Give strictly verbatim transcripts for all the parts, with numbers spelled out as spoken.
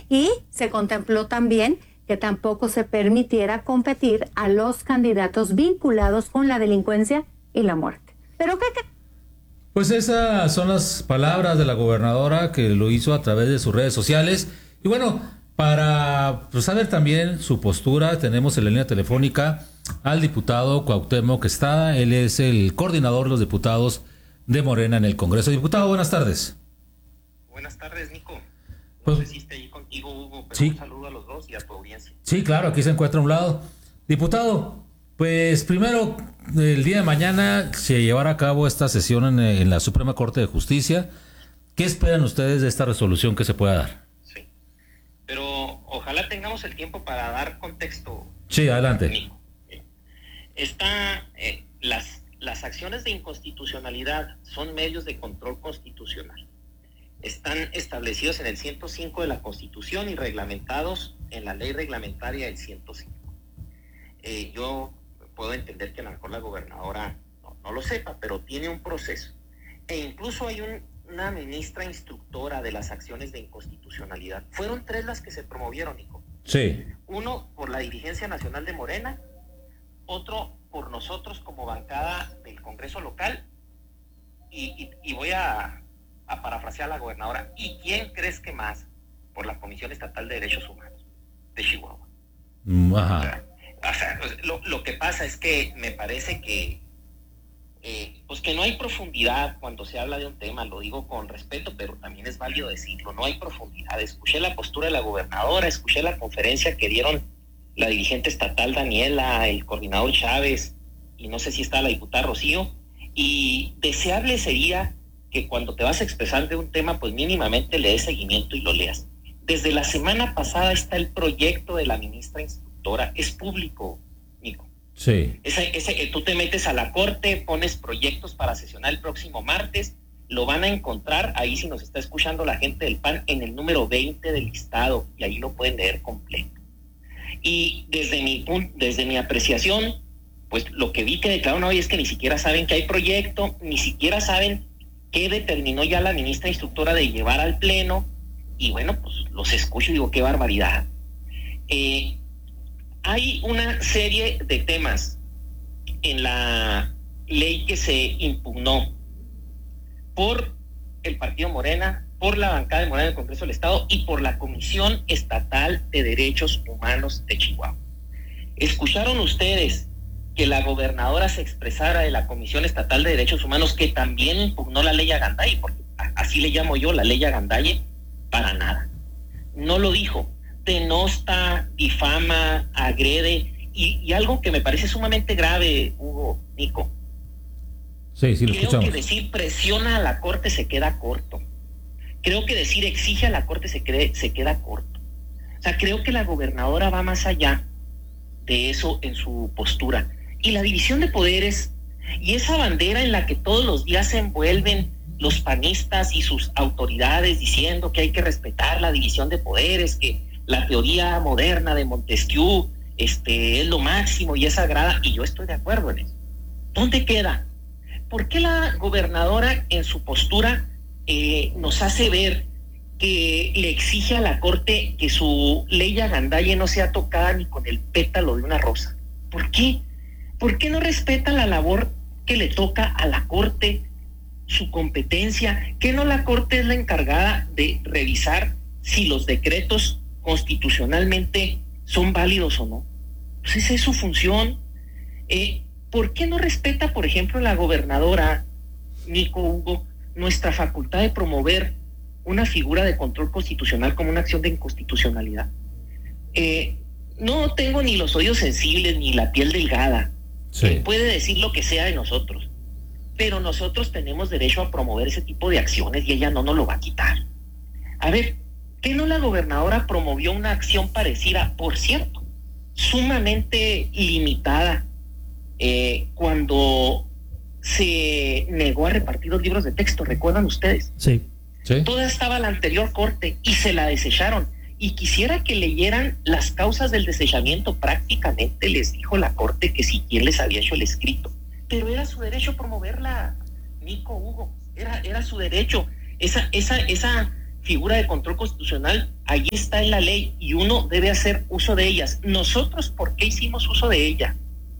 Y se contempló también que tampoco se permitiera competir a los candidatos vinculados con la delincuencia y la muerte. ¿Pero qué? qué? Pues esas son las palabras de la gobernadora, que lo hizo a través de sus redes sociales. Y bueno, para pues, saber también su postura, tenemos en la línea telefónica al diputado Cuauhtémoc Estrada. Él es el coordinador de los diputados de Morena en el Congreso. Diputado, buenas tardes. Buenas tardes, Nico. No pues, sé si esté ahí contigo, Hugo, pero sí. Un saludo a los dos y a tu audiencia. Sí, claro, aquí se encuentra a un lado. Diputado, pues primero, el día de mañana se llevará a cabo esta sesión en, en la Suprema Corte de Justicia. ¿Qué esperan ustedes de esta resolución que se pueda dar? Sí, pero ojalá tengamos el tiempo para dar contexto. Sí, adelante. Nico. Está, eh, las, las acciones de inconstitucionalidad son medios de control constitucional. Están establecidos en el ciento cinco de la Constitución y reglamentados en la ley reglamentaria del ciento cinco. Eh, yo puedo entender que a lo mejor la gobernadora no, no lo sepa, pero tiene un proceso. E incluso hay un, una ministra instructora de las acciones de inconstitucionalidad. Fueron tres las que se promovieron, Nico. Sí. Uno por la dirigencia nacional de Morena, otro por nosotros como bancada del Congreso local, y, y, y voy a, a parafrasear a la gobernadora. ¿Y quién crees que más? Por la Comisión Estatal de Derechos Humanos de Chihuahua. Ajá. O sea, o sea, lo, lo que pasa es que me parece que eh, pues que no hay profundidad cuando se habla de un tema. Lo digo con respeto, pero también es válido decirlo, no hay profundidad. Escuché la postura de la gobernadora, escuché la conferencia que dieron la dirigente estatal Daniela, el coordinador Chávez, y no sé si está la diputada Rocío, y deseable sería que cuando te vas a expresar de un tema, pues mínimamente le des seguimiento y lo leas. Desde la semana pasada está el proyecto de la ministra instructora, es público, Nico. Sí. Ese, ese, tú te metes a la corte, pones proyectos para sesionar el próximo martes, lo van a encontrar, ahí si nos está escuchando la gente del P A N, en el número veinte del listado, y ahí lo pueden leer completo. Y desde mi, desde mi apreciación, pues lo que vi que declararon hoy es que ni siquiera saben que hay proyecto, ni siquiera saben qué determinó ya la ministra instructora de llevar al pleno, y bueno, pues los escucho y digo, qué barbaridad. Eh, hay una serie de temas en la ley que se impugnó por el Partido Morena, por la bancada de Morena del Congreso del Estado y por la Comisión Estatal de Derechos Humanos de Chihuahua. ¿Escucharon ustedes que la gobernadora se expresara de la Comisión Estatal de Derechos Humanos, que también impugnó la ley Agandalle? Porque así le llamo yo, la ley Agandalle. Para nada. No lo dijo. Denosta, difama, agrede, y, y algo que me parece sumamente grave, Hugo, Nico. Sí, sí, lo Creo escuchamos. que decir presiona a la Corte se queda corto. Creo que decir exige a la Corte se, cree, se queda corto. O sea, creo que la gobernadora va más allá de eso en su postura. Y la división de poderes y esa bandera en la que todos los días se envuelven los panistas y sus autoridades diciendo que hay que respetar la división de poderes, que la teoría moderna de Montesquieu este, es lo máximo y es sagrada, y yo estoy de acuerdo en eso. ¿Dónde queda? ¿Por qué la gobernadora en su postura eh, nos hace ver que le exige a la Corte que su ley Agandalle no sea tocada ni con el pétalo de una rosa? ¿Por qué? ¿Por qué no respeta la labor que le toca a la Corte, su competencia? ¿Que no la Corte es la encargada de revisar si los decretos constitucionalmente son válidos o no? Pues esa es su función. Eh, ¿Por qué no respeta, por ejemplo, la gobernadora, Nico, Hugo, nuestra facultad de promover una figura de control constitucional como una acción de inconstitucionalidad? Eh, no tengo ni los oídos sensibles ni la piel delgada. Sí. Eh, puede decir lo que sea de nosotros, pero nosotros tenemos derecho a promover ese tipo de acciones y ella no nos lo va a quitar. A ver, ¿qué no la gobernadora promovió una acción parecida, por cierto, sumamente limitada, eh, cuando se negó a repartir los libros de texto? ¿Recuerdan ustedes? Sí. Sí. Toda estaba la anterior corte y se la desecharon. Y quisiera que leyeran las causas del desechamiento. Prácticamente les dijo la corte que si quién les había hecho el escrito. Pero era su derecho promoverla, Nico, Hugo. Era, era su derecho. Esa, esa, esa figura de control constitucional, allí está en la ley y uno debe hacer uso de ellas. Nosotros, ¿por qué hicimos uso de ella?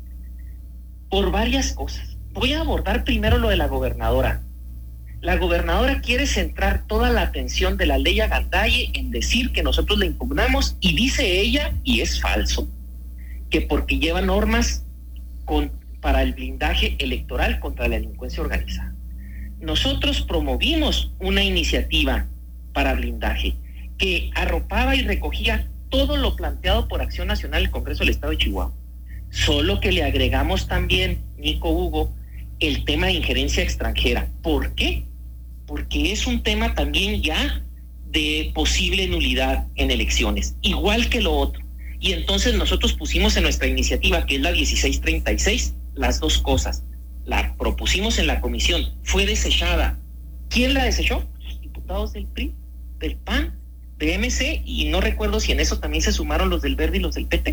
Por varias cosas. Voy a abordar primero lo de la gobernadora. La gobernadora quiere centrar toda la atención de la ley Agandalle en decir que nosotros la impugnamos, y dice ella, y es falso, que porque lleva normas con, para el blindaje electoral contra la delincuencia organizada. Nosotros promovimos una iniciativa para blindaje que arropaba y recogía todo lo planteado por Acción Nacional del Congreso del Estado de Chihuahua, solo que le agregamos también, Nico, Hugo, el tema de injerencia extranjera. ¿Por qué? Porque es un tema también ya de posible nulidad en elecciones, igual que lo otro. Y entonces nosotros pusimos en nuestra iniciativa, que es la dieciséis treinta y seis, las dos cosas. La propusimos en la comisión, fue desechada. ¿Quién la desechó? Los diputados del P R I, del P A N, de M C, y no recuerdo si en eso también se sumaron los del Verde y los del P T.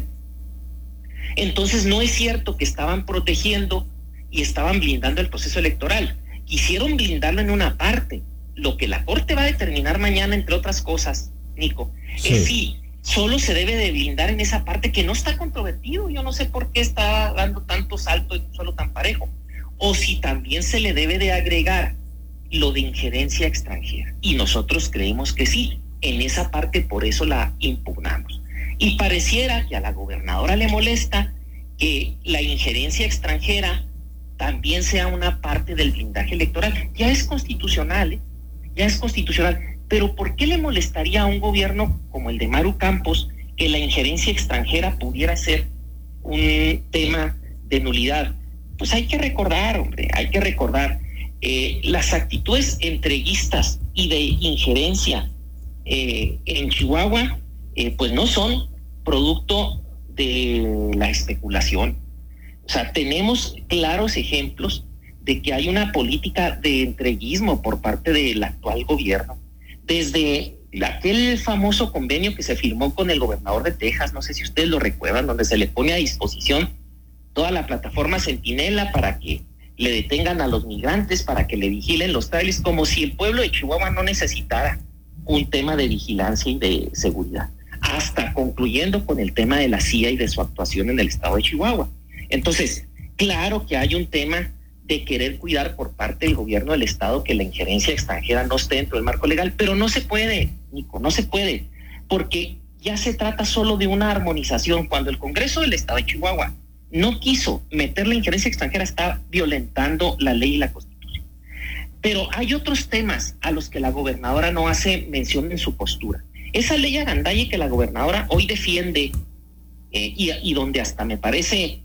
Entonces no es cierto que estaban protegiendo y estaban blindando el proceso electoral. Quisieron blindarlo en una parte. Lo que la Corte va a determinar mañana, entre otras cosas, Nico, sí. es si solo se debe de blindar en esa parte que no está controvertido. Yo no sé por qué está dando tanto salto en un solo tan parejo. O si también se le debe de agregar lo de injerencia extranjera. Y nosotros creemos que sí, en esa parte, por eso la impugnamos. Y pareciera que a la gobernadora le molesta que la injerencia extranjera también sea una parte del blindaje electoral. Ya es constitucional, ¿eh? ya es constitucional. Pero ¿por qué le molestaría a un gobierno como el de Maru Campos que la injerencia extranjera pudiera ser un tema de nulidad? Pues hay que recordar, hombre, hay que recordar eh, las actitudes entreguistas y de injerencia eh, en Chihuahua, eh, pues no son producto de la especulación. O sea, tenemos claros ejemplos de que hay una política de entreguismo por parte del actual gobierno. Desde aquel famoso convenio que se firmó con el gobernador de Texas, no sé si ustedes lo recuerdan, donde se le pone a disposición toda la plataforma Centinela para que le detengan a los migrantes, para que le vigilen los trailers, como si el pueblo de Chihuahua no necesitara un tema de vigilancia y de seguridad, hasta concluyendo con el tema de la C I A y de su actuación en el estado de Chihuahua. Entonces, claro que hay un tema de querer cuidar por parte del gobierno del estado que la injerencia extranjera no esté dentro del marco legal, pero no se puede, Nico, no se puede, porque ya se trata solo de una armonización. Cuando el Congreso del estado de Chihuahua no quiso meter la injerencia extranjera, está violentando la ley y la Constitución. Pero hay otros temas a los que la gobernadora no hace mención en su postura. Esa ley Agandalle que la gobernadora hoy defiende eh, y, y donde hasta me parece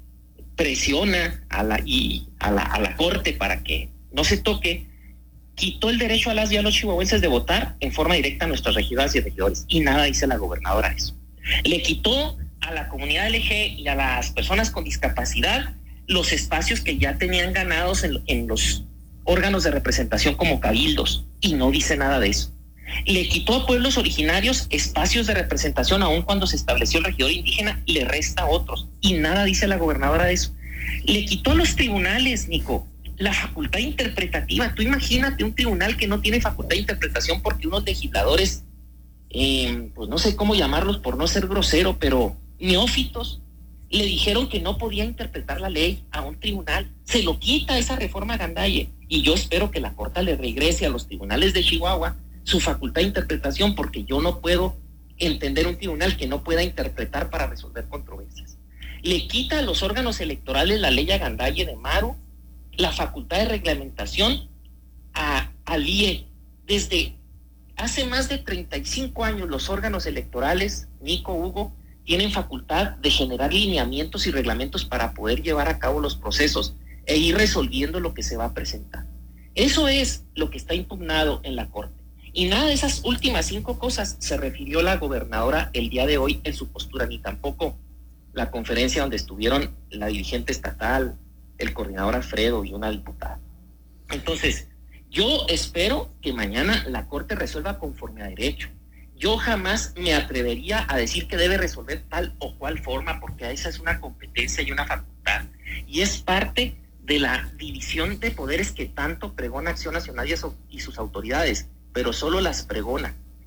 presiona a la, y a, la, a la Corte para que no se toque, quitó el derecho a las y a los chihuahuenses de votar en forma directa a nuestras regidoras y regidores, y nada dice la gobernadora de eso. Le quitó a la comunidad L G y a las personas con discapacidad los espacios que ya tenían ganados en, en los órganos de representación como cabildos, y no dice nada de eso. Le quitó a pueblos originarios espacios de representación aun cuando se estableció el regidor indígena, le resta a otros, y nada dice la gobernadora de eso. Le quitó a los tribunales, Nico, la facultad interpretativa. Tú imagínate un tribunal que no tiene facultad de interpretación porque unos legisladores, eh, pues no sé cómo llamarlos por no ser grosero, pero neófitos, le dijeron que no podía interpretar la ley a un tribunal. Se lo quita esa reforma Agandalle, y yo espero que la Corte le regrese a los tribunales de Chihuahua su facultad de interpretación, porque yo no puedo entender un tribunal que no pueda interpretar para resolver controversias. Le quita a los órganos electorales la ley Agandalle de Maru la facultad de reglamentación a, al I E. Desde hace más de treinta y cinco años los órganos electorales, Nico, Hugo, tienen facultad de generar lineamientos y reglamentos para poder llevar a cabo los procesos e ir resolviendo lo que se va a presentar. Eso es lo que está impugnado en la Corte. Y nada de esas últimas cinco cosas se refirió la gobernadora el día de hoy en su postura, ni tampoco la conferencia donde estuvieron la dirigente estatal, el coordinador Alfredo y una diputada. Entonces, yo espero que mañana la Corte resuelva conforme a derecho. Yo jamás me atrevería a decir que debe resolver tal o cual forma, porque esa es una competencia y una facultad, y es parte de la división de poderes que tanto pregona Acción Nacional y sus autoridades, pero solo las pregona.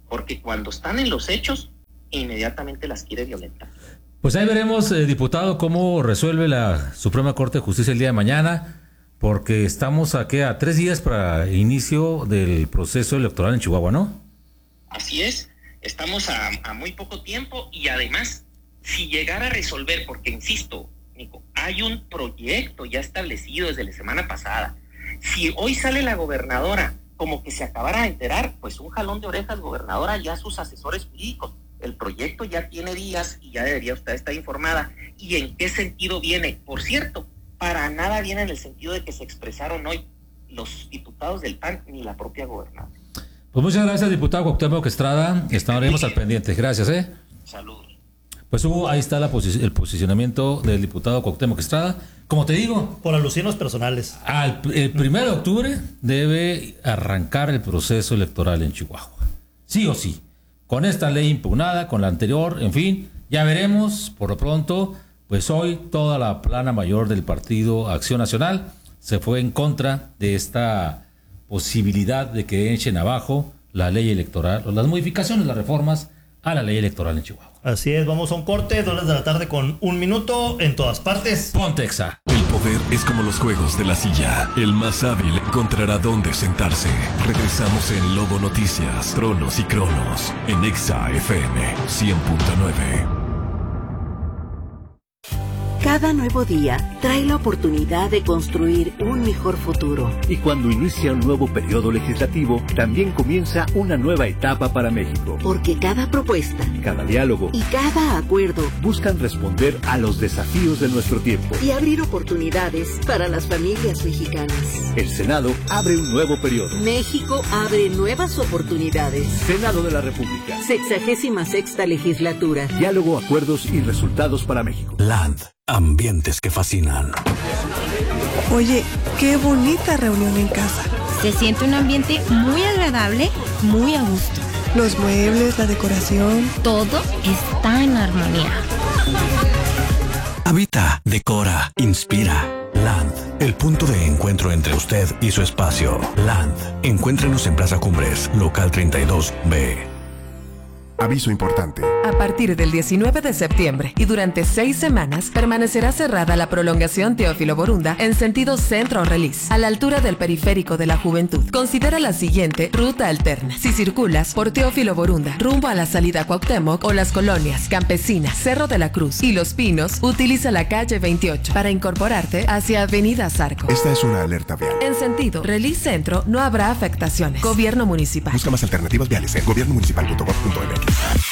porque cuando están en los hechos, inmediatamente las quiere violentar. Pues ahí veremos, eh, diputado, cómo resuelve la Suprema Corte de Justicia el día de mañana, porque estamos aquí a tres días para el inicio del proceso electoral en Chihuahua, ¿no? Así es, estamos a, a muy poco tiempo y además, si llegara a resolver, porque insisto, Nico, hay un proyecto ya establecido desde la semana pasada. Si hoy sale la gobernadora como que se acabara de enterar, pues un jalón de orejas, gobernadora, ya sus asesores jurídicos. El proyecto ya tiene días y ya debería usted estar informada. ¿Y en qué sentido viene? Por cierto, para nada viene en el sentido de que se expresaron hoy los diputados del P A N ni la propia gobernadora. Pues muchas gracias, diputado Cuauhtémoc Estrada. Estaremos al pendiente. Gracias, ¿eh? Saludos. Pues Hugo, ahí está la posi- el posicionamiento del diputado Cuauhtémoc Estrada. Como te digo, por alusiones personales. Al, el primero de octubre debe arrancar el proceso electoral en Chihuahua. Sí o sí. Con esta ley impugnada, con la anterior, en fin, ya veremos. Por lo pronto, pues hoy toda la plana mayor del Partido Acción Nacional se fue en contra de esta posibilidad de que echen abajo la ley electoral, o las modificaciones, las reformas a la ley electoral en Chihuahua. Así es, vamos a un corte, dos de la tarde con un minuto en todas partes. Pontexa. El poder es como los juegos de la silla. El más hábil encontrará dónde sentarse. Regresamos en Lobo Noticias, Tronos y Cronos, en Exa F M cien punto nueve. Cada nuevo día trae la oportunidad de construir un mejor futuro. Y cuando inicia un nuevo periodo legislativo, también comienza una nueva etapa para México. Porque cada propuesta, cada diálogo y cada acuerdo buscan responder a los desafíos de nuestro tiempo y abrir oportunidades para las familias mexicanas. El Senado abre un nuevo periodo. México abre nuevas oportunidades. Senado de la República. Sexagésima sexta legislatura. Diálogo, acuerdos y resultados para México. Land. Ambientes que fascinan. Oye, qué bonita reunión en casa. Se siente un ambiente muy agradable, muy a gusto. Los muebles, la decoración. Todo está en armonía. Habita, decora, inspira. Land, el punto de encuentro entre usted y su espacio. Land. Encuéntrenos en Plaza Cumbres, local treinta y dos B. Aviso importante. A partir del diecinueve de septiembre y durante seis semanas permanecerá cerrada la prolongación Teófilo Borunda en sentido centro-relis, a la altura del periférico de la Juventud. Considera la siguiente ruta alterna. Si circulas por Teófilo Borunda rumbo a la salida Cuauhtémoc o las colonias Campesinas, Cerro de la Cruz y Los Pinos, utiliza la calle veintiocho para incorporarte hacia Avenida Zarco. Esta es una alerta vial. En sentido relis centro no habrá afectaciones. Gobierno Municipal. Busca más alternativas viales en gobierno municipal punto gov punto m x.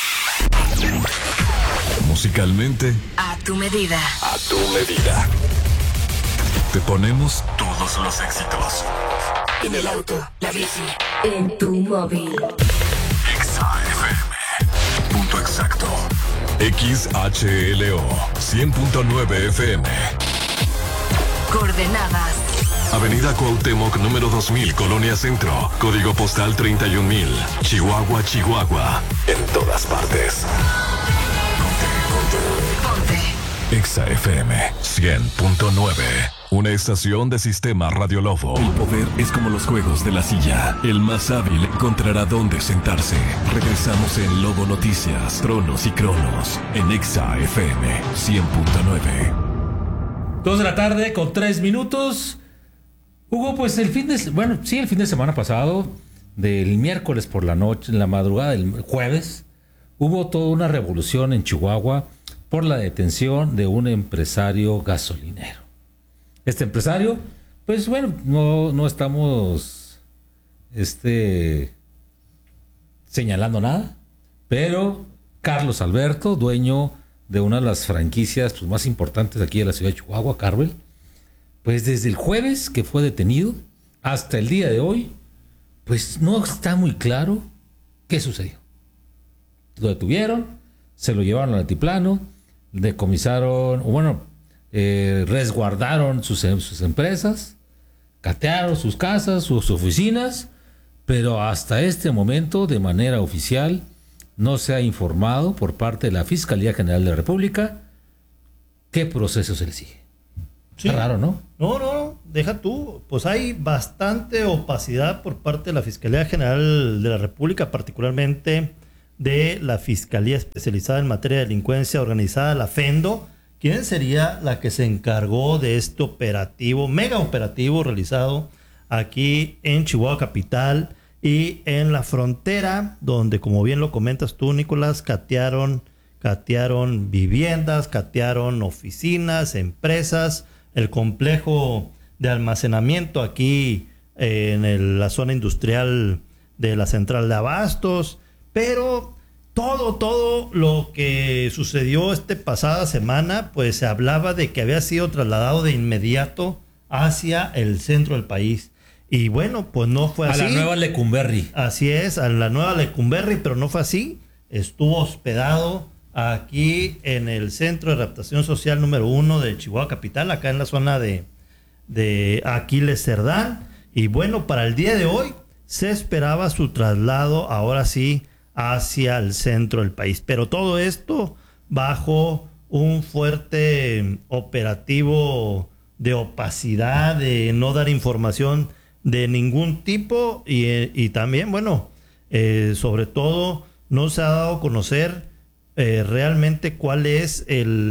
Musicalmente, a tu medida. A tu medida. Te ponemos todos los éxitos. En el auto, la bici, en tu móvil. Exa F M. Punto exacto. X H L O cien punto nueve F M. Coordenadas. Avenida Cuauhtémoc, número dos mil, Colonia Centro. Código postal treinta y un mil. Chihuahua, Chihuahua. En todas partes. Ponte. Exa F M cien punto nueve. Una estación de Sistema Radio Lobo. El poder es como los juegos de la silla. El más hábil encontrará dónde sentarse. Regresamos en Lobo Noticias, Tronos y Cronos. En Exa F M cien punto nueve. Dos de la tarde con tres minutos. Hugo, pues el fin de... Bueno, sí, el fin de semana pasado, del miércoles por la noche, en la madrugada del jueves, hubo toda una revolución en Chihuahua por la detención de un empresario gasolinero. Este empresario, pues bueno, no, no estamos este, señalando nada, pero Carlos Alberto, dueño de una de las franquicias pues, más importantes aquí de la ciudad de Chihuahua, Carvel, pues desde el jueves que fue detenido hasta el día de hoy, pues no está muy claro qué sucedió. Lo detuvieron, se lo llevaron al altiplano, decomisaron, o bueno, eh, resguardaron sus, sus empresas, catearon sus casas, sus oficinas, pero hasta este momento, de manera oficial, no se ha informado por parte de la Fiscalía General de la República qué proceso se le sigue. Sí. Está raro, ¿no? No, no, deja tú, pues hay bastante opacidad por parte de la Fiscalía General de la República, particularmente de la Fiscalía Especializada en Materia de Delincuencia Organizada, la FENDO. ¿Quién sería la que se encargó de este operativo, mega operativo realizado aquí en Chihuahua Capital y en la frontera, donde, como bien lo comentas tú, Nicolás, catearon, catearon viviendas, catearon oficinas, empresas, el complejo de almacenamiento aquí eh, en el, la zona industrial de la central de abastos, pero todo, todo lo que sucedió esta pasada semana, pues se hablaba de que había sido trasladado de inmediato hacia el centro del país. Y bueno, pues no fue así. A la nueva Lecumberri. Así es, a la nueva Lecumberri, pero no fue así. Estuvo hospedado aquí en el Centro de Readaptación Social número uno de Chihuahua Capital, acá en la zona de, de Aquiles Cerdán. Y bueno, para el día de hoy se esperaba su traslado, ahora sí, hacia el centro del país. Pero todo esto bajo un fuerte operativo de opacidad, de no dar información de ningún tipo y, y también, bueno, eh, sobre todo no se ha dado a conocer eh, realmente cuál es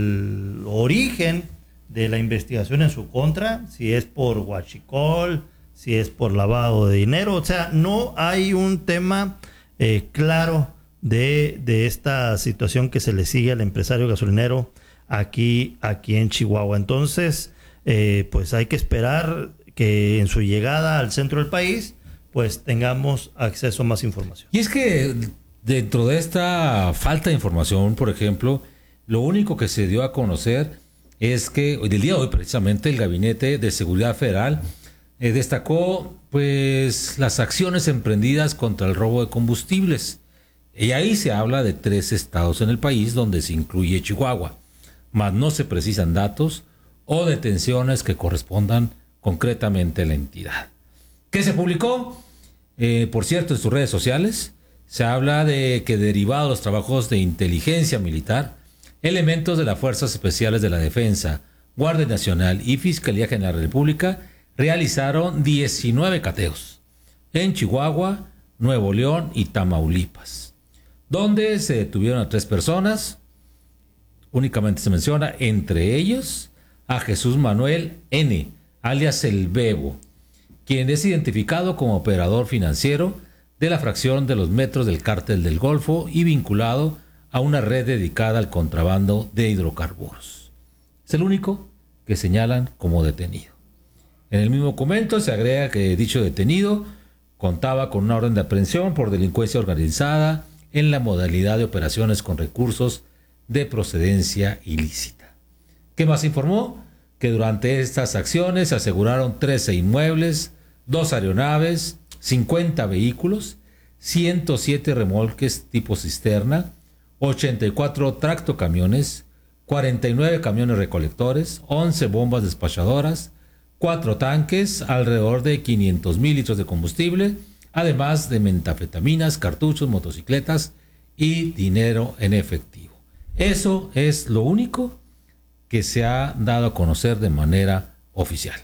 el origen de la investigación en su contra, si es por huachicol, si es por lavado de dinero, o sea, no hay un tema eh, claro de, de esta situación que se le sigue al empresario gasolinero aquí, aquí en Chihuahua. Entonces, eh, pues hay que esperar que en su llegada al centro del país, pues tengamos acceso a más información. Y es que dentro de esta falta de información, por ejemplo, lo único que se dio a conocer es que hoy, del día de hoy, precisamente, el Gabinete de Seguridad Federal eh, destacó pues las acciones emprendidas contra el robo de combustibles. Y ahí se habla de tres estados en el país donde se incluye Chihuahua, mas no se precisan datos o detenciones que correspondan concretamente a la entidad. ¿Qué se publicó? Eh, por cierto, en sus redes sociales se habla de que, derivado de los trabajos de inteligencia militar, elementos de las Fuerzas Especiales de la Defensa, Guardia Nacional y Fiscalía General de la República realizaron diecinueve cateos en Chihuahua, Nuevo León y Tamaulipas, donde se detuvieron a tres personas. Únicamente se menciona entre ellos a Jesús Manuel N., alias El Bebo, quien es identificado como operador financiero de la fracción de los metros del Cártel del Golfo y vinculado a una red dedicada al contrabando de hidrocarburos. Es el único que señalan como detenido. En el mismo documento se agrega que dicho detenido contaba con una orden de aprehensión por delincuencia organizada en la modalidad de operaciones con recursos de procedencia ilícita. ¿Qué más informó? Que durante estas acciones se aseguraron trece inmuebles, dos aeronaves, cincuenta vehículos, ciento siete remolques tipo cisterna, ochenta y cuatro tractocamiones, cuarenta y nueve camiones recolectores, once bombas despachadoras, cuatro tanques, alrededor de quinientos mil litros de combustible, además de metanfetaminas, cartuchos, motocicletas y dinero en efectivo. Eso es lo único que se ha dado a conocer de manera oficial.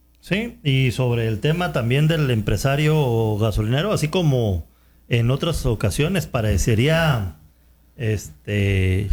Sí, y sobre el tema también del empresario gasolinero, así como en otras ocasiones parecería este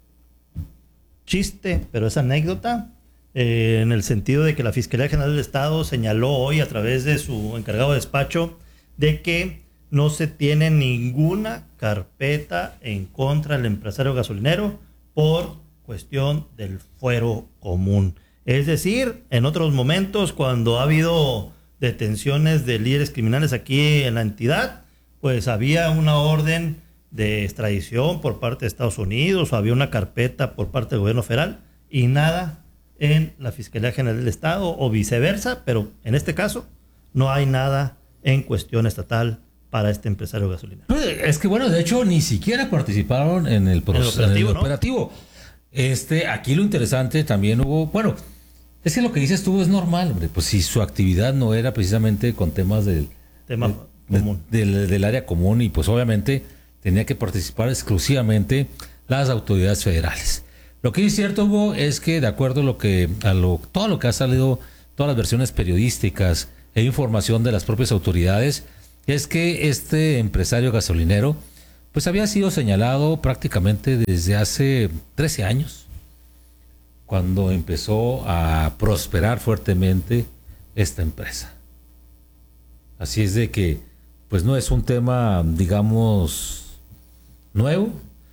chiste, pero es anécdota, eh, en el sentido de que la Fiscalía General del Estado señaló hoy a través de su encargado de despacho de que no se tiene ninguna carpeta en contra del empresario gasolinero por cuestión del fuero común. Es decir, en otros momentos, cuando ha habido detenciones de líderes criminales aquí en la entidad, pues había una orden de extradición por parte de Estados Unidos o había una carpeta por parte del gobierno federal y nada en la Fiscalía General del Estado o viceversa, pero en este caso no hay nada en cuestión estatal para este empresario gasolinero. Es que bueno, de hecho ni siquiera participaron en el, proceso, en el operativo. En el operativo. ¿No? Este, aquí lo interesante también hubo, bueno, es que lo que dices tú es normal, hombre, pues si su actividad no era precisamente con temas del tema de, común. De, del, del área común y pues obviamente tenía que participar exclusivamente las autoridades federales. Lo que es cierto, Hugo, es que de acuerdo a lo que a lo todo lo que ha salido todas las versiones periodísticas e información de las propias autoridades, es que este empresario gasolinero pues había sido señalado prácticamente desde hace trece años, cuando empezó a prosperar fuertemente esta empresa. Así es de que pues no es un tema, digamos, nuevo.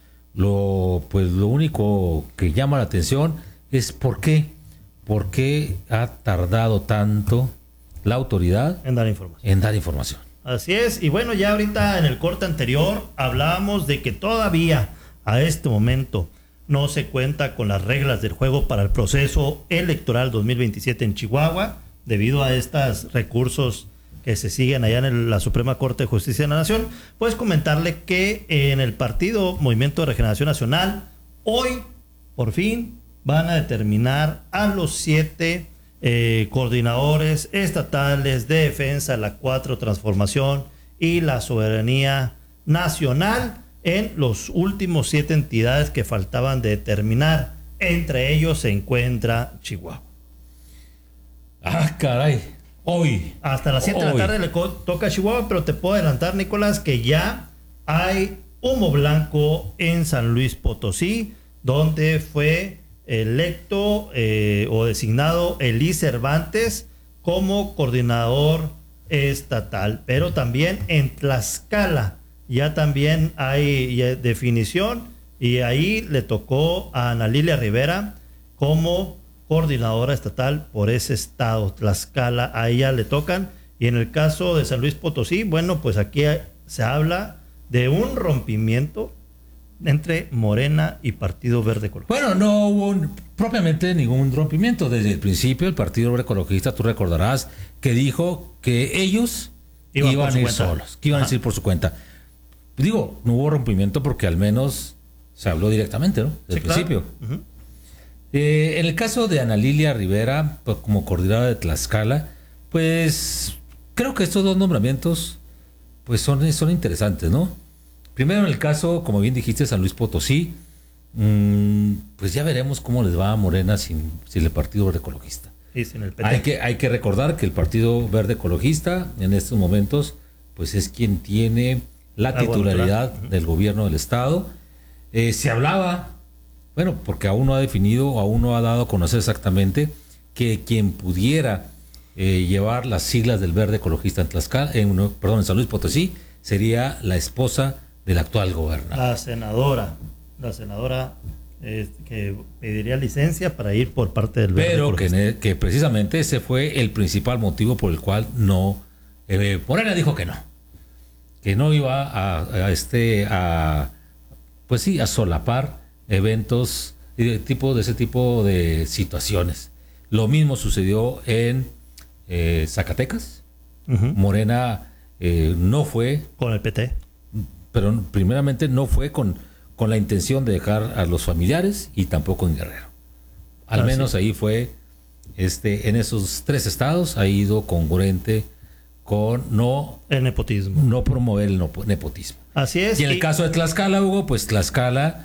Lo pues lo único que llama la atención es por qué, por qué ha tardado tanto la autoridad en dar información. En dar información. Así es, y bueno, ya ahorita en el corte anterior hablábamos de que todavía a este momento no se cuenta con las reglas del juego para el proceso electoral dos mil veintisiete en Chihuahua, debido a estos recursos que se siguen allá en el, la Suprema Corte de Justicia de la Nación. Pues comentarle que en el partido Movimiento de Regeneración Nacional, hoy, por fin, van a determinar a los siete Eh, coordinadores estatales de defensa de la cuatro transformación y la soberanía nacional en los últimos siete entidades que faltaban de determinar. Entre ellos se encuentra Chihuahua. Ah, caray. Hoy. Hasta las siete de la tarde le toca a Chihuahua, pero te puedo adelantar, Nicolás, que ya hay humo blanco en San Luis Potosí, donde fue electo eh, o designado Elí Cervantes como coordinador estatal, pero también en Tlaxcala ya también hay ya definición, y ahí le tocó a Ana Lilia Rivera como coordinadora estatal por ese estado, Tlaxcala, a ella le tocan. Y en el caso de San Luis Potosí, bueno, pues aquí se habla de un rompimiento entre Morena y Partido Verde Ecologista. Bueno, no hubo un, propiamente ningún rompimiento. Desde el principio el Partido Verde Ecologista, tú recordarás, que dijo que ellos iban, iban a ir cuenta. solos, que iban Ajá. a ir por su cuenta. Digo, no hubo rompimiento porque al menos se habló directamente, ¿no? Desde el sí, principio. Claro. Uh-huh. Eh, en el caso de Ana Lilia Rivera, pues, como coordinadora de Tlaxcala, pues creo que estos dos nombramientos pues son, son interesantes, ¿no? Primero, en el caso, como bien dijiste, San Luis Potosí, mmm, pues ya veremos cómo les va a Morena sin, sin el Partido Verde Ecologista. Sí, sin el P T. Hay que, hay que recordar que el Partido Verde Ecologista en estos momentos pues es quien tiene la titularidad uh-huh. del gobierno del estado. Eh, se hablaba, bueno, porque aún no ha definido, aún no ha dado a conocer exactamente que quien pudiera eh, llevar las siglas del Verde Ecologista en Tlaxcala, en, perdón, en San Luis Potosí, sería la esposa del actual gobernador. La senadora, la senadora eh, que pediría licencia para ir por parte del Verde Pero que, que precisamente ese fue el principal motivo por el cual no, eh, Morena dijo que no, que no iba a, a este, a, pues sí, a solapar eventos de tipo de ese tipo de situaciones. Lo mismo sucedió en eh, Zacatecas. Uh-huh. Morena eh, no fue con el P T. Pero primeramente no fue con, con la intención de dejar a los familiares y tampoco en Guerrero. Al ah, menos sí. ahí fue, este, en esos tres estados ha ido congruente con no... El nepotismo. No promover el nepotismo. Así es. Y en y... el caso de Tlaxcala, Hugo, pues Tlaxcala,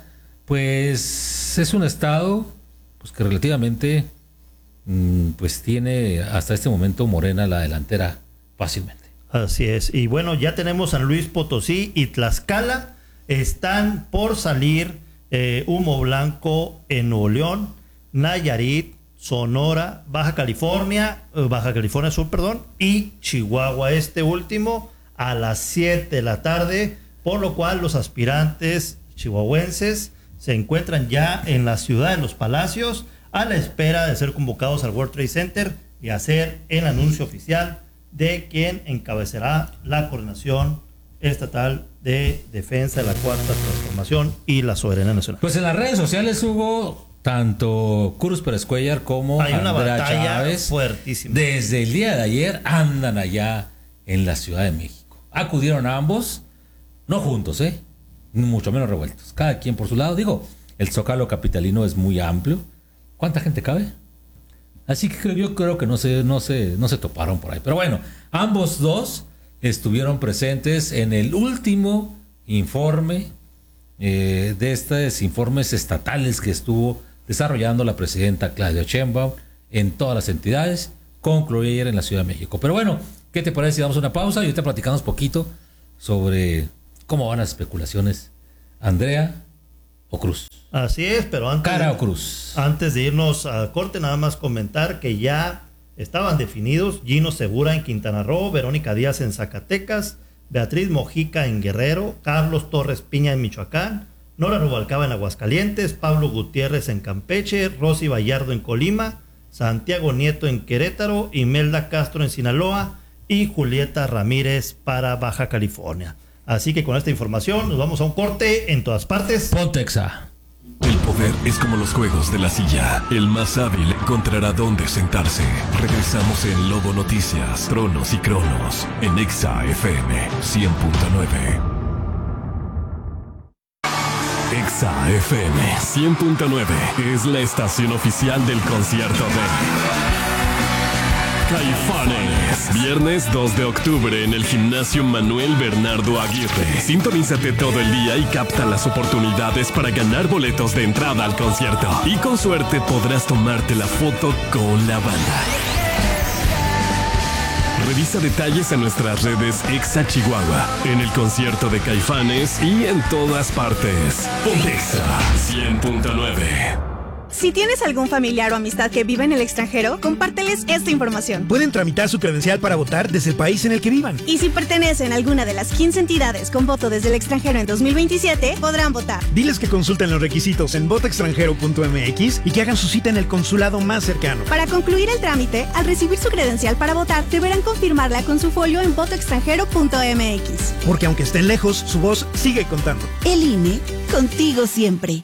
pues es un estado pues que relativamente mmm, pues tiene hasta este momento Morena la delantera fácilmente. Así es. Y bueno, ya tenemos San Luis Potosí y Tlaxcala. Están por salir eh, humo blanco en Nuevo León, Nayarit, Sonora, Baja California, eh, Baja California Sur, perdón, y Chihuahua. Este último a las siete de la tarde, por lo cual los aspirantes chihuahuenses se encuentran ya en la ciudad de los Palacios a la espera de ser convocados al World Trade Center y hacer el anuncio oficial de quien encabezará la coordinación estatal de defensa de la cuarta transformación y la soberanía nacional. Pues en las redes sociales, Hugo, tanto Cruz Pérez Cuellar como hay una Andrea batalla Chávez, fuertísima. Desde el día de ayer andan allá en la Ciudad de México. Acudieron a ambos, no juntos, ¿eh? Mucho menos revueltos. Cada quien por su lado. Digo, el Zócalo capitalino es muy amplio. ¿Cuánta gente cabe? Así que yo creo que no se, no se, no se toparon por ahí. Pero bueno, ambos dos estuvieron presentes en el último informe eh, de estos informes estatales que estuvo desarrollando la presidenta Claudia Sheinbaum en todas las entidades, concluir en la Ciudad de México. Pero bueno, ¿qué te parece si damos una pausa y ahorita platicamos poquito sobre cómo van las especulaciones? ¿Andrea o Cruz? Así es, pero antes, ¿Cara o Cruz? Antes de irnos a corte, nada más comentar que ya estaban definidos Gino Segura en Quintana Roo, Verónica Díaz en Zacatecas, Beatriz Mojica en Guerrero, Carlos Torres Piña en Michoacán, Nora Rubalcaba en Aguascalientes, Pablo Gutiérrez en Campeche, Rosy Vallardo en Colima, Santiago Nieto en Querétaro, Imelda Castro en Sinaloa y Julieta Ramírez para Baja California. Así que con esta información nos vamos a un corte en todas partes. Pontexa. El poder es como los juegos de la silla. El más hábil encontrará dónde sentarse. Regresamos en Lobo Noticias, Tronos y Cronos, en Exa F M cien punto nueve. Exa F M cien punto nueve es la estación oficial del concierto de Caifanes. Viernes dos de octubre en el Gimnasio Manuel Bernardo Aguirre. Sintonízate todo el día y capta las oportunidades para ganar boletos de entrada al concierto. Y con suerte podrás tomarte la foto con la banda. Revisa detalles en nuestras redes Exa Chihuahua, en el concierto de Caifanes y en todas partes. Exa cien punto nueve. Si tienes algún familiar o amistad que vive en el extranjero, compárteles esta información. Pueden tramitar su credencial para votar desde el país en el que vivan. Y si pertenecen a alguna de las quince entidades con voto desde el extranjero en dos mil veintisiete, podrán votar. Diles que consulten los requisitos en voto extranjero punto m x y que hagan su cita en el consulado más cercano. Para concluir el trámite, al recibir su credencial para votar, deberán confirmarla con su folio en voto extranjero punto m x. Porque aunque estén lejos, su voz sigue contando. El I N E, contigo siempre.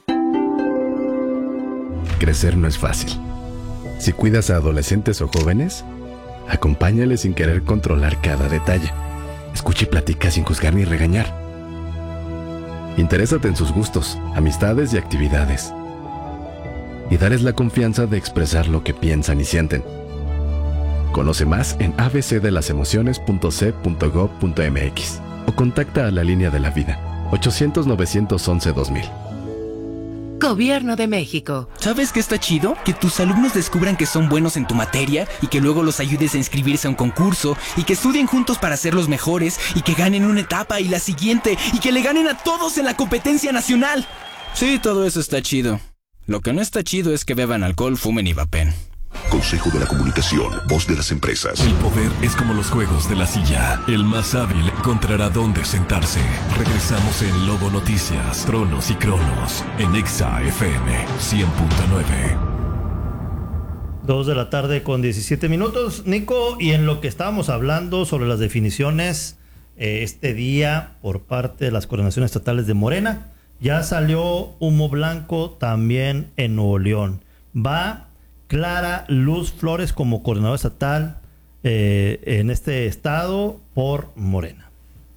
Crecer no es fácil. Si cuidas a adolescentes o jóvenes, acompáñales sin querer controlar cada detalle. Escucha y platica sin juzgar ni regañar. Interésate en sus gustos, amistades y actividades. Y dales la confianza de expresar lo que piensan y sienten. Conoce más en a b c de las emociones punto c punto gob punto m x o contacta a la línea de la vida ochocientos novecientos once dos mil. Gobierno de México. ¿Sabes qué está chido? Que tus alumnos descubran que son buenos en tu materia y que luego los ayudes a inscribirse a un concurso y que estudien juntos para ser los mejores y que ganen una etapa y la siguiente y que le ganen a todos en la competencia nacional. Sí, todo eso está chido. Lo que no está chido es que beban alcohol, fumen y vapen. Consejo de la Comunicación, voz de las empresas. El poder es como los juegos de la silla. El más hábil encontrará dónde sentarse. Regresamos en Lobo Noticias, Tronos y Cronos, en Exa F M cien punto nueve. Dos de la tarde con diecisiete minutos, Nico, y en lo que estábamos hablando sobre las definiciones eh, este día por parte de las coordinaciones estatales de Morena, ya salió humo blanco también en Nuevo León. Va Clara Luz Flores como coordinadora estatal eh, en este estado por Morena.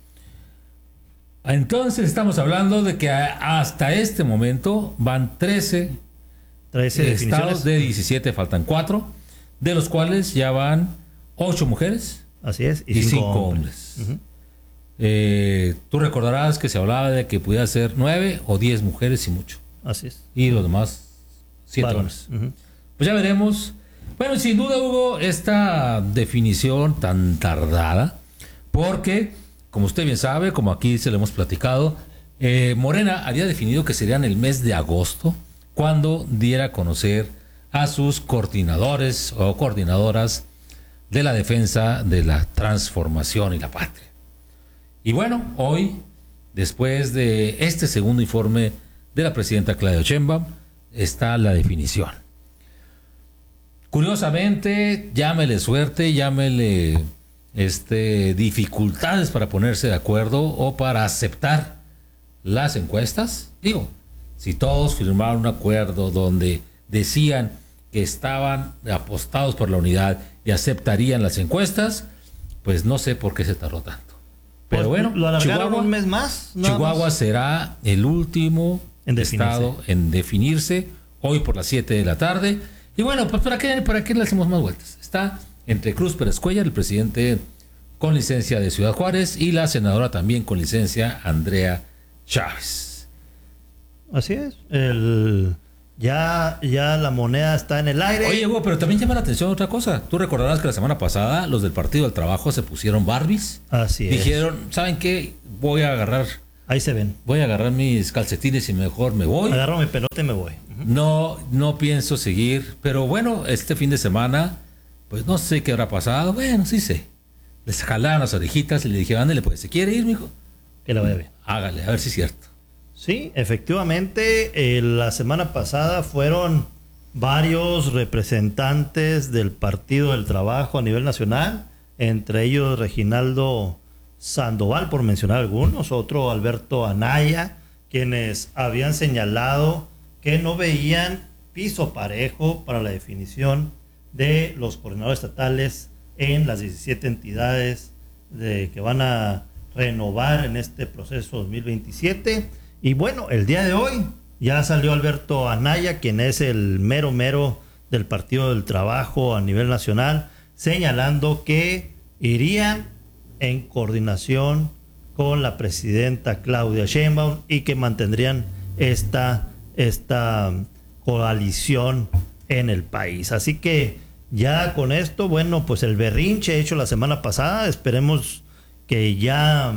Entonces estamos hablando de que hasta este momento van trece, trece estados de diecisiete, faltan cuatro, de los cuales ya van ocho mujeres. Así es, y, y cinco, cinco hombres. hombres. Uh-huh. eh, tú recordarás que se hablaba de que pudiera ser nueve o diez mujeres y mucho. Así es. Y los demás siete hombres. Uh-huh. Pues ya veremos. Bueno, sin duda, Hugo, esta definición tan tardada, porque, como usted bien sabe, como aquí se lo hemos platicado, eh, Morena había definido que sería en el mes de agosto cuando diera a conocer a sus coordinadores o coordinadoras de la defensa de la transformación y la patria. Y bueno, hoy, después de este segundo informe de la presidenta Claudia Sheinbaum, está la definición. Curiosamente, llámele suerte, llámele este, dificultades para ponerse de acuerdo o para aceptar las encuestas. Digo, si todos firmaron un acuerdo donde decían que estaban apostados por la unidad y aceptarían las encuestas, pues no sé por qué se tardó tanto. Pero pues, bueno, ¿lo Chihuahua, un mes más? Chihuahua más. será el último en estado en definirse hoy por las siete de la tarde. Y bueno, pues ¿para qué, para qué le hacemos más vueltas? Está entre Cruz Pérez Cuellar, el presidente con licencia de Ciudad Juárez, y la senadora también con licencia, Andrea Chávez. Así es. El, ya, ya la moneda está en el aire. Oye, Hugo, pero también llama la atención otra cosa. Tú recordarás que la semana pasada los del Partido del Trabajo se pusieron Barbies. Así es. Dijeron, ¿saben qué? Voy a agarrar... Ahí se ven. Voy a agarrar mis calcetines y mejor me voy. Agarro mi pelota y me voy. Uh-huh. No, no pienso seguir. Pero bueno, este fin de semana, pues no sé qué habrá pasado. Bueno, sí sé. Les jalaron las orejitas y le dije, ándale, pues, ¿se quiere ir, mijo? Que la vaya bien. Hágale, a ver si es cierto. Sí, efectivamente, eh, la semana pasada fueron varios representantes del Partido del Trabajo a nivel nacional, entre ellos Reginaldo Sandoval, por mencionar algunos, otro Alberto Anaya, quienes habían señalado que no veían piso parejo para la definición de los coordinadores estatales en las diecisiete entidades de, que van a renovar en este proceso dos mil veintisiete. Y bueno, el día de hoy ya salió Alberto Anaya, quien es el mero mero del Partido del Trabajo a nivel nacional, señalando que irían en coordinación con la presidenta Claudia Sheinbaum y que mantendrían esta, esta coalición en el país. Así que ya con esto, bueno, pues el berrinche hecho la semana pasada, esperemos que ya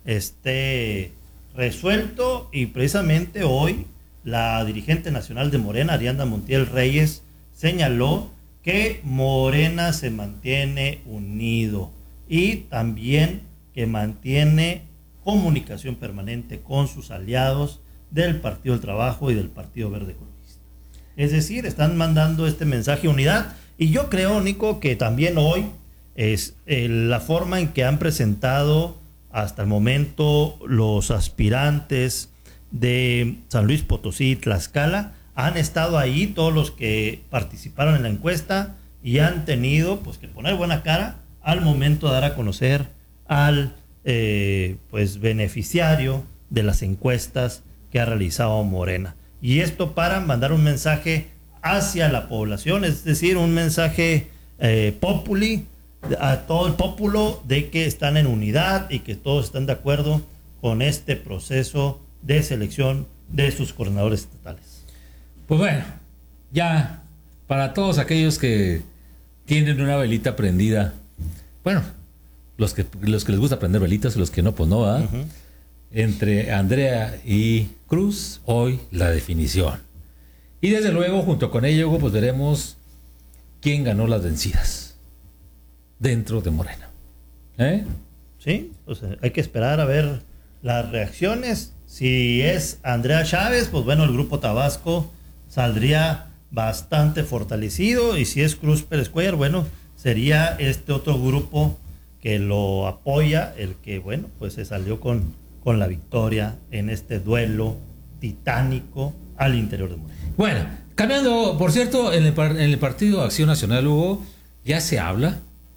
esté resuelto, y precisamente hoy la dirigente nacional de Morena, Ariadna Montiel Reyes, señaló que Morena se mantiene unido y también que mantiene comunicación permanente con sus aliados del Partido del Trabajo y del Partido Verde Ecologista. Es decir, están mandando este mensaje de unidad, y yo creo, Nico, que también hoy es eh, la forma en que han presentado hasta el momento los aspirantes de San Luis Potosí y Tlaxcala. Han estado ahí todos los que participaron en la encuesta y han tenido pues que poner buena cara al momento de dar a conocer al eh, pues beneficiario de las encuestas que ha realizado Morena. Y esto para mandar un mensaje hacia la población, es decir, un mensaje eh, populi, a todo el pópulo, de que están en unidad y que todos están de acuerdo con este proceso de selección de sus coordinadores estatales. Pues bueno, ya para todos aquellos que tienen una velita prendida, bueno, los que los que les gusta prender velitas y los que no, pues no, ¿verdad? Uh-huh. Entre Andrea y Cruz, hoy la definición. Y desde luego, junto con ello, pues veremos quién ganó las vencidas dentro de Morena. ¿Eh? Sí, pues hay que esperar a ver las reacciones. Si es Andrea Chávez, pues bueno, el Grupo Tabasco saldría bastante fortalecido, y si es Cruz Pérez Cuellar, bueno, sería este otro grupo que lo apoya, el que, bueno, pues se salió con, con la victoria en este duelo titánico al interior de Morena. Bueno, cambiando, por cierto, en el, en el Partido Acción Nacional, Hugo, ya se habla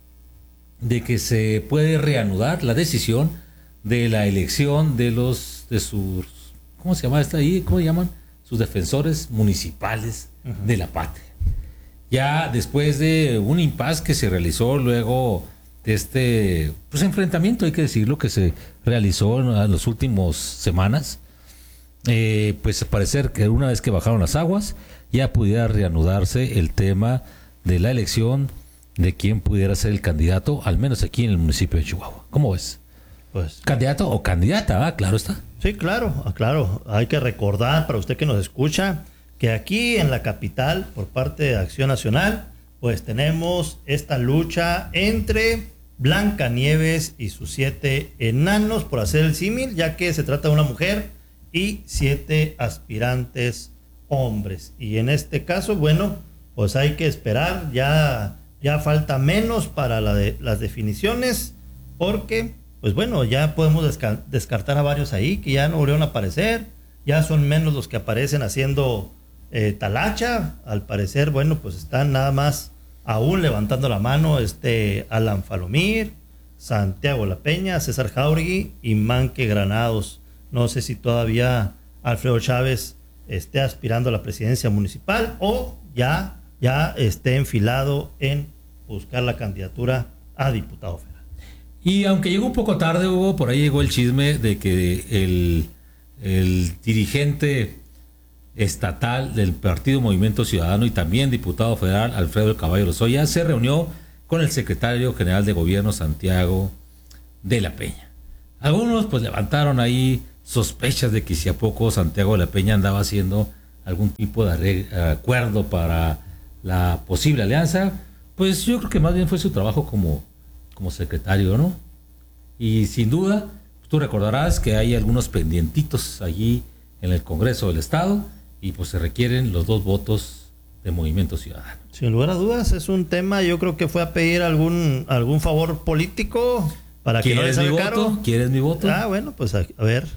de que se puede reanudar la decisión de la elección de los de sus, ¿cómo se llama esta ahí? ¿Cómo llaman? Sus defensores municipales uh-huh. de la patria. Ya después de un impasse que se realizó luego de este pues enfrentamiento, hay que decirlo, que se realizó en las últimas semanas, eh, pues parecer que una vez que bajaron las aguas ya pudiera reanudarse el tema de la elección de quién pudiera ser el candidato, al menos aquí en el municipio de Chihuahua. ¿Cómo ves? Pues, candidato o candidata, ¿ah? Claro está. Sí, claro, claro. Hay que recordar para usted que nos escucha que aquí en la capital, por parte de Acción Nacional, pues tenemos esta lucha entre Blancanieves y sus siete enanos, por hacer el símil, ya que se trata de una mujer y siete aspirantes hombres. Y en este caso, bueno, pues hay que esperar, ya, ya falta menos para la de, las definiciones, porque, pues bueno, ya podemos desca- descartar a varios ahí que ya no volvieron a aparecer, ya son menos los que aparecen haciendo eh, talacha. Al parecer, bueno, pues están nada más aún levantando la mano este Alan Falomir, Santiago La Peña, César Jauregui y Manque Granados. No sé si todavía Alfredo Chávez esté aspirando a la presidencia municipal o ya, ya esté enfilado en buscar la candidatura a diputado federal. Y aunque llegó un poco tarde, Hugo, por ahí llegó el chisme de que el, el dirigente estatal del Partido Movimiento Ciudadano y también diputado federal Alfredo El Caballo Lozoya se reunió con el secretario general de Gobierno Santiago de la Peña. Algunos pues levantaron ahí sospechas de que si a poco Santiago de la Peña andaba haciendo algún tipo de acuerdo para la posible alianza. Pues yo creo que más bien fue su trabajo como, como secretario, ¿no? Y sin duda, tú recordarás que hay algunos pendientitos allí en el Congreso del Estado y pues se requieren los dos votos de Movimiento Ciudadano. Sin lugar a dudas, es un tema, yo creo que fue a pedir algún, algún favor político para que no les ¿Quieres mi salga voto? caro. ¿Quieres mi voto? Ah, bueno, pues a, a ver.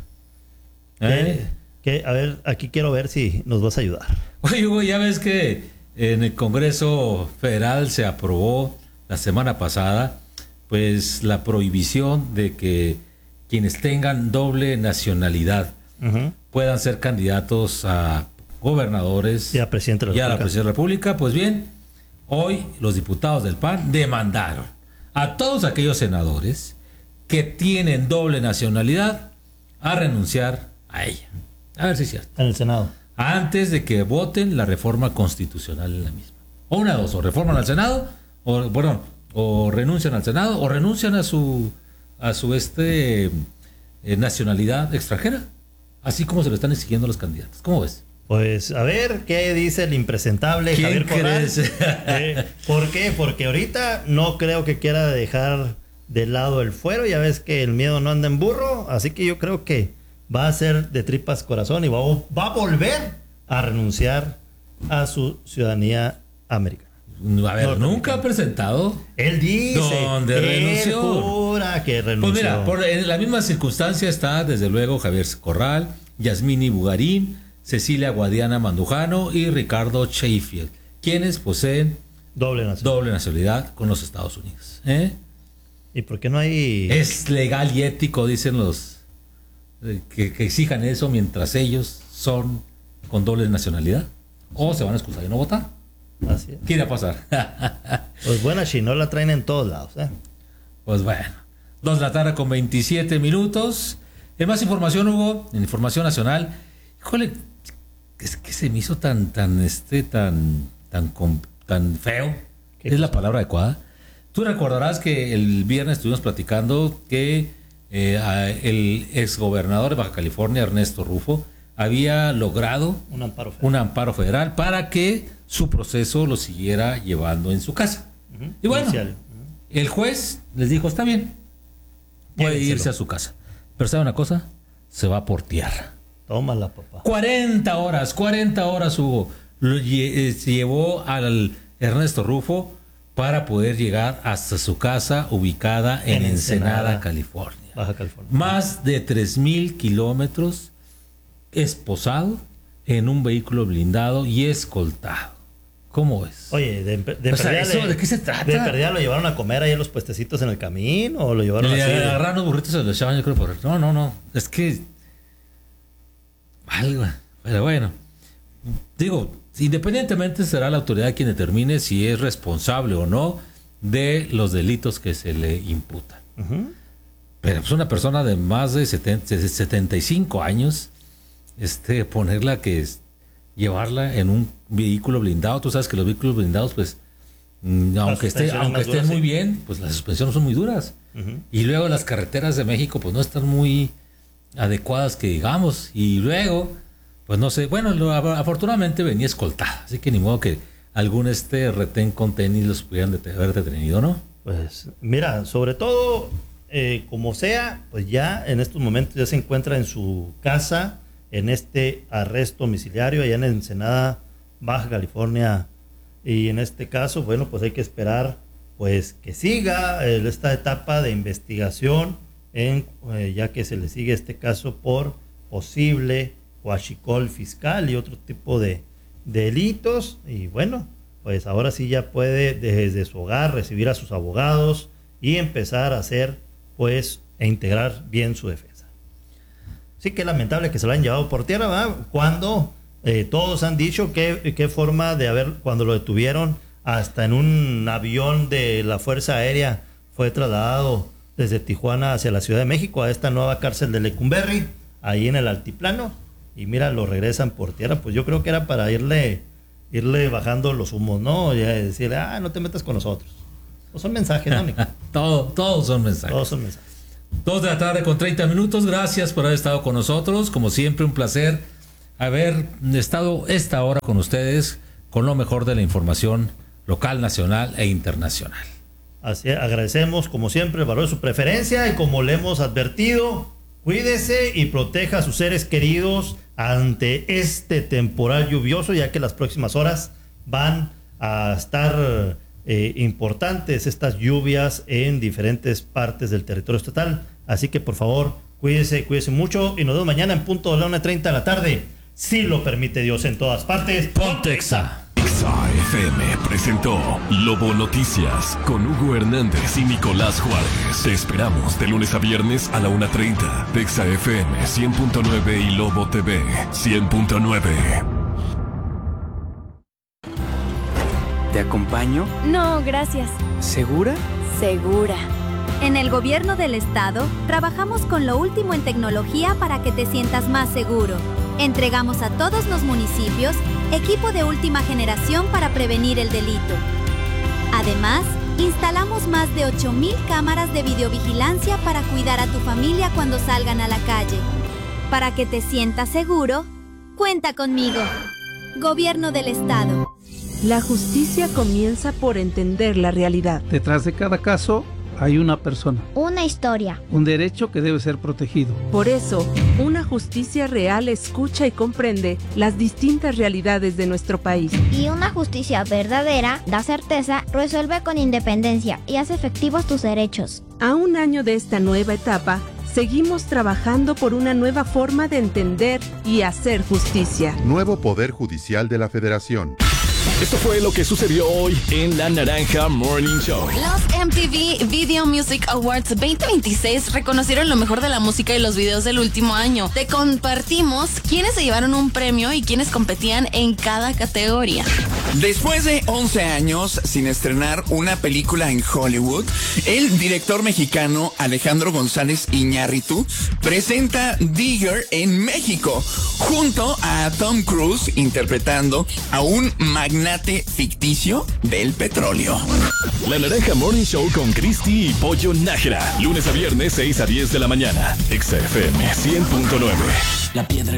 ¿Eh? ¿Qué? A ver, aquí quiero ver si nos vas a ayudar. Oye, Hugo, ya ves que en el Congreso Federal se aprobó la semana pasada pues la prohibición de que quienes tengan doble nacionalidad uh-huh. puedan ser candidatos a gobernadores y a presidente de la y a la República. presidencia de la República. Pues bien, hoy los diputados del P A N demandaron a todos aquellos senadores que tienen doble nacionalidad a renunciar a ella. A ver si es cierto. En el Senado. Antes de que voten la reforma constitucional en la misma. O una de dos, o reforman al Senado, o bueno, o renuncian al Senado, o renuncian a su a su este eh, nacionalidad extranjera, así como se lo están exigiendo los candidatos. ¿Cómo ves? Pues a ver qué dice el impresentable Javier Corral. eh, ¿Por qué? Porque ahorita no creo que quiera dejar de lado el fuero. Ya ves que el miedo no anda en burro, así que yo creo que va a ser de tripas corazón y va, va a volver a renunciar a su ciudadanía americana. A ver, no, nunca ha presentado. Él dice. ¿Dónde él renunció? jura que renunció. Pues mira, por en la misma circunstancia está desde luego Javier Corral, Yasmini Bugarín, Cecilia Guadiana Mandujano y Ricardo Sheffield, quienes poseen doble nacionalidad, doble nacionalidad con los Estados Unidos. ¿Eh? ¿Y por qué no hay? Es legal y ético, dicen los eh, que, que exijan eso mientras ellos son con doble nacionalidad o se van a excusar y no votar. Así es. ¿Qué irá a pasar? Pues buena chinola traen en todos lados, ¿eh? Pues bueno, dos de la tarde con veintisiete minutos. En más información, Hugo, en información nacional, híjole, es que se me hizo tan, tan, este, tan, tan, tan feo. ¿Es cosa? La palabra adecuada? Tú recordarás que el viernes estuvimos platicando que eh, el exgobernador de Baja California, Ernesto Rufo, había logrado un amparo federal, un amparo federal para que su proceso lo siguiera llevando en su casa. Uh-huh. Y bueno, uh-huh. el juez les dijo, está bien, puede Llévenselo. irse a su casa. Pero ¿sabe una cosa? Se va por tierra. Tómala, papá. cuarenta horas, cuarenta horas, Hugo, lo lle- llevó al Ernesto Rufo para poder llegar hasta su casa ubicada en, en Ensenada, Ensenada, California. Baja California. Más de tres mil kilómetros esposado en un vehículo blindado y escoltado. ¿Cómo es? Oye, de, de, o sea, ¿eso, le, ¿de qué se trata? ¿De perdida lo llevaron a comer ahí en los puestecitos en el camino o lo llevaron le así? Le agarraron los burritos y se los echaban, yo creo, por... No, no, no. Es que... Algo. Pero bueno. Digo, independientemente será la autoridad quien determine si es responsable o no de los delitos que se le imputan. Uh-huh. Pero pues una persona de más de setenta, setenta y cinco años, este, ponerla que es, llevarla en un vehículo blindado, tú sabes que los vehículos blindados, pues, aunque esté, aunque estén muy bien, pues las suspensiones son muy duras. Uh-huh. Y luego las carreteras de México, pues no están muy adecuadas que digamos. Y luego, pues no sé, bueno, lo, afortunadamente venía escoltada, así que ni modo que algún este retén con tenis los pudieran det- haber detenido, ¿no? Pues mira, sobre todo, eh, como sea, pues ya en estos momentos ya se encuentra en su casa, en este arresto domiciliario allá en Ensenada, Baja California, y en este caso, bueno, pues hay que esperar pues que siga eh, esta etapa de investigación, en, eh, ya que se le sigue este caso por posible huachicol fiscal y otro tipo de, de delitos, y bueno, pues ahora sí ya puede desde su hogar recibir a sus abogados y empezar a hacer pues e integrar bien su defensa. Sí, que lamentable que se lo hayan llevado por tierra, ¿verdad? Cuando eh, todos han dicho que qué forma de haber, cuando lo detuvieron hasta en un avión de la Fuerza Aérea, fue trasladado desde Tijuana hacia la Ciudad de México a esta nueva cárcel de Lecumberri, ahí en el altiplano, y mira, lo regresan por tierra. Pues yo creo que era para irle, irle bajando los humos, ¿no? Y decirle, ah, no te metas con nosotros. No son mensajes, ¿no, Nico? Todo, todos son mensajes. Todos son mensajes. Dos de la tarde con treinta minutos. Gracias por haber estado con nosotros. Como siempre, un placer haber estado esta hora con ustedes con lo mejor de la información local, nacional e internacional. Así agradecemos, como siempre, el valor de su preferencia y como le hemos advertido, cuídese y proteja a sus seres queridos ante este temporal lluvioso, ya que las próximas horas van a estar eh, importantes estas lluvias en diferentes partes del territorio estatal. Así que por favor, cuídese, cuídese mucho y nos vemos mañana en punto de la una treinta de la tarde. Si lo permite Dios, en todas partes. Ponte Exa. Exa F M presentó Lobo Noticias con Hugo Hernández y Nicolás Juárez. Te esperamos de lunes a viernes a la una treinta de Exa F M cien punto nueve y Lobo T V cien punto nueve. ¿Te acompaño? No, gracias. ¿Segura? Segura. En el gobierno del estado, trabajamos con lo último en tecnología para que te sientas más seguro. Entregamos a todos los municipios equipo de última generación para prevenir el delito. Además, instalamos más de ocho mil cámaras de videovigilancia para cuidar a tu familia cuando salgan a la calle. Para que te sientas seguro, cuenta conmigo. Gobierno del estado. La justicia comienza por entender la realidad. Detrás de cada caso hay una persona. Una historia. Un derecho que debe ser protegido. Por eso, una justicia real escucha y comprende las distintas realidades de nuestro país. Y una justicia verdadera da certeza, resuelve con independencia y hace efectivos tus derechos. A un año de esta nueva etapa, seguimos trabajando por una nueva forma de entender y hacer justicia. Nuevo Poder Judicial de la Federación. Esto fue lo que sucedió hoy en La Naranja Morning Show. Los M T V Video Music Awards veinte veintiséis reconocieron lo mejor de la música y los videos del último año. Te compartimos quiénes se llevaron un premio y quiénes competían en cada categoría. Después de once años sin estrenar una película en Hollywood, el director mexicano Alejandro González Iñárritu presenta Digger en México, junto a Tom Cruise interpretando a un magnate ficticio del petróleo. La Naranja Morning Show con Cristi y Pollo Nájera, lunes a viernes seis a diez de la mañana, Exa F M cien punto nueve. La piedra